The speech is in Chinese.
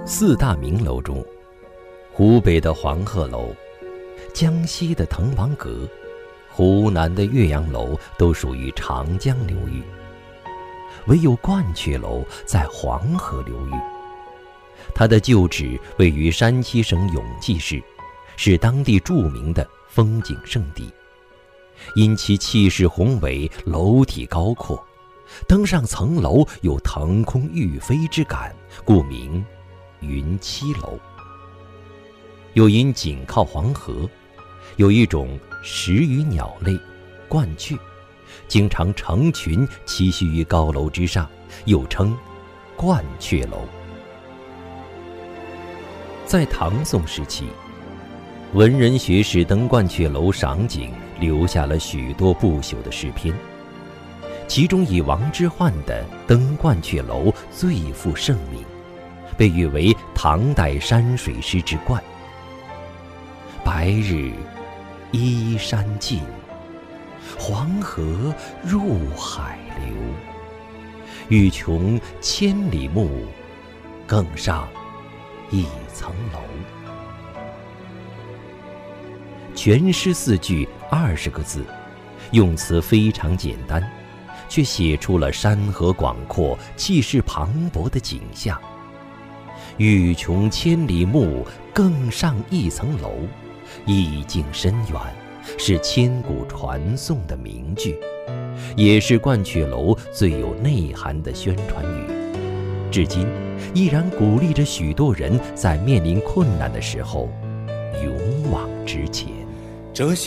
四大名楼中，湖北的黄鹤楼、江西的滕王阁、湖南的岳阳楼都属于长江流域，唯有鹳雀楼在黄河流域。它的旧址位于山西省永济市，是当地著名的风景胜地。因其气势宏伟，楼体高阔，登上层楼有腾空欲飞之感，故名云栖楼。又因紧靠黄河，有一种食鱼鸟类鹳雀，经常成群栖息于高楼之上，又称鹳雀楼。在唐宋时期，文人学士登鹳雀楼赏景，留下了许多不朽的诗篇，其中以王之涣的《登鹳雀楼》最负盛名，被誉为唐代山水诗之冠。白日依山尽，黄河入海流。欲穷千里目，更上一层楼。全诗4句20个字，用词非常简单，却写出了山河广阔、气势磅礴的景象。欲穷千里目，更上一层楼，意境深远，是千古传颂的名句，也是鹳雀楼最有内涵的宣传语，至今依然鼓励着许多人在面临困难的时候勇往直前。 这些